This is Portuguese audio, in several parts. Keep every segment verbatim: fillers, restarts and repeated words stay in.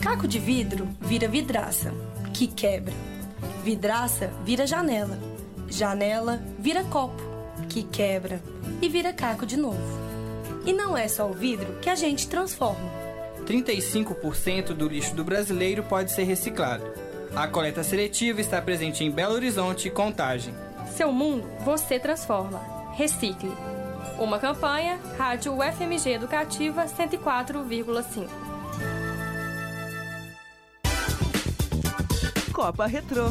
Caco de vidro vira vidraça, que quebra. Vidraça vira janela. Janela vira copo, que quebra. E vira caco de novo. E não é só o vidro que a gente transforma. trinta e cinco por cento do lixo do brasileiro pode ser reciclado. A coleta seletiva está presente em Belo Horizonte e Contagem. Seu mundo, você transforma. Recicle. Uma campanha, Rádio U F M G Educativa cento e quatro vírgula cinco. Copa Retrô.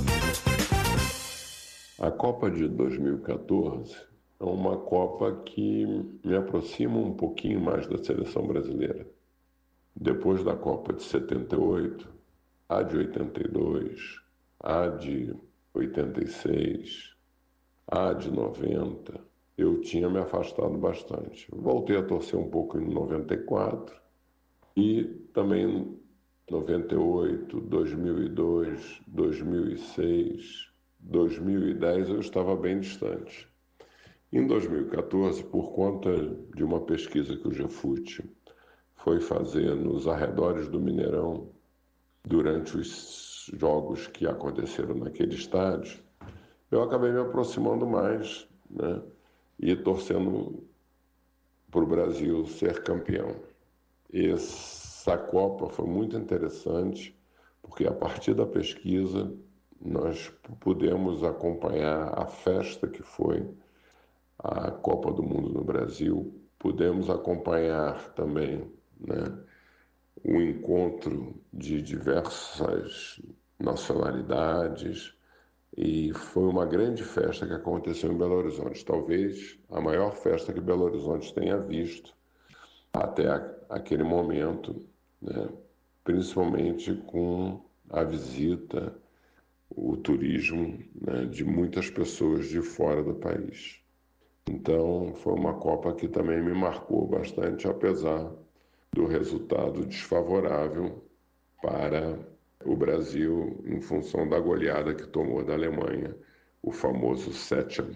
A Copa de dois mil e quatorze é uma Copa que me aproxima um pouquinho mais da seleção brasileira. Depois da Copa de setenta e oito, a de oitenta e dois, a de oitenta e seis, a de noventa, eu tinha me afastado bastante. Voltei a torcer um pouco em noventa e quatro e também noventa e oito, dois mil e dois, dois mil e seis, dois mil e dez eu estava bem distante. Em dois mil e quatorze, por conta de uma pesquisa que o Gefute foi fazer nos arredores do Mineirão durante os jogos que aconteceram naquele estádio, eu acabei me aproximando mais, né, e torcendo para o Brasil ser campeão. Essa Copa foi muito interessante, porque a partir da pesquisa nós pudemos acompanhar a festa que foi a Copa do Mundo no Brasil, pudemos acompanhar também, né, o encontro de diversas nacionalidades, e foi uma grande festa que aconteceu em Belo Horizonte, talvez a maior festa que Belo Horizonte tenha visto até a, aquele momento, né, principalmente com a visita, o turismo, né, de muitas pessoas de fora do país. Então foi uma Copa que também me marcou bastante, apesar do resultado desfavorável para o Brasil em função da goleada que tomou da Alemanha, o famoso sete a um.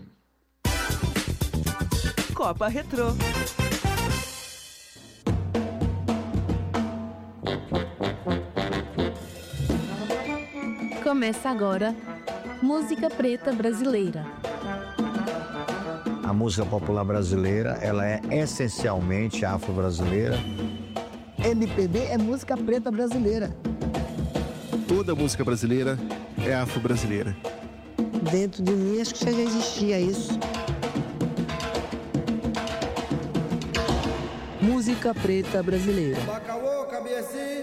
Copa Retrô. Começa agora Música Preta Brasileira. A música popular brasileira, ela é essencialmente afro-brasileira. M P B é música preta brasileira. Toda música brasileira é afro-brasileira. Dentro de mim, acho que já existia isso. Música preta brasileira. Obacauô, Cabieci.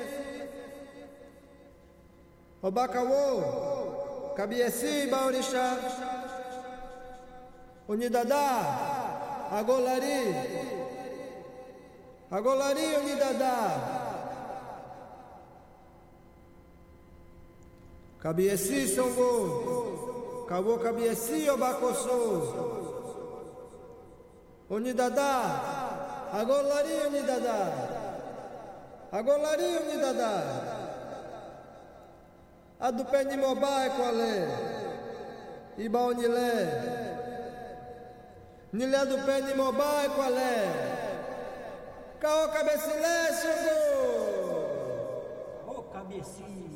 Obacauô, Cabieci, Baorixá. Unidadá, Agolari. Agolari, Unidadá. Cabieci, Songo. Cavô, Cabieci, Obacossô. Unidadá, Agolari, Unidadá. Agolari, Unidadá. A do pé de Mobá é qual é? Ibaonilé. Nilé do pé de Mobá é qual é? Caô, Cabecilé, chegou! Ô, Cabeci!